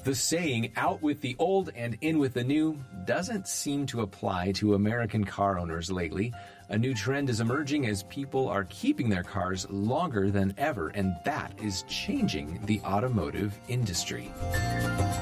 The saying, out with the old and in with the new, doesn't seem to apply to American car owners lately. A new trend is emerging as people are keeping their cars longer than ever, and that is changing the automotive industry.